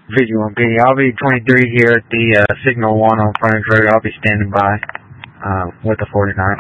Visual B. I'll be 23 here at the Signal 1 on Frontage Road. I'll be standing by with the 49.